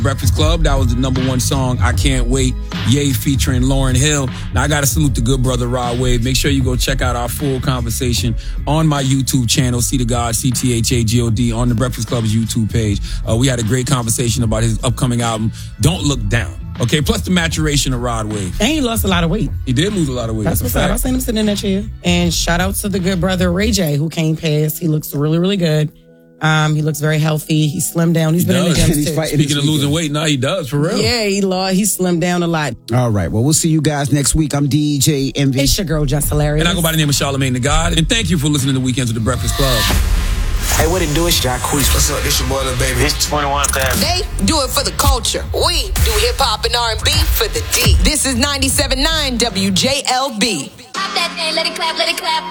Breakfast Club, that was the #1 song, I Can't Wait, Ye featuring Lauryn Hill. Now, I got to salute the good brother, Rod Wave. Make sure you go check out our full conversation on my YouTube channel, C to God, CTHAGOD, on the Breakfast Club's YouTube page. We had a great conversation about his upcoming album, Don't Look Down. Okay, plus the maturation of Rod Wave. And he lost a lot of weight. He did lose a lot of weight. That's what's up. I seen him sitting in that chair. And shout out to the good brother, Ray J, who came past. He looks really, really good. He looks very healthy. He slimmed down. He's been in the gym too. Speaking of losing weight, no, he does, for real. Yeah, he slimmed down a lot. All right. Well, we'll see you guys next week. I'm DJ Envy. It's your girl, Just Hilarious. And I go by the name of Charlamagne the God. And thank you for listening to Weekends with the Breakfast Club. Hey, what it do? It's Jacquees. What's up? This your boy, Lil Baby. It's 21 Savage. They do it for the culture. We do hip-hop and R&B for the D. This is 97.9 WJLB. Pop that thing, let it clap, let it clap.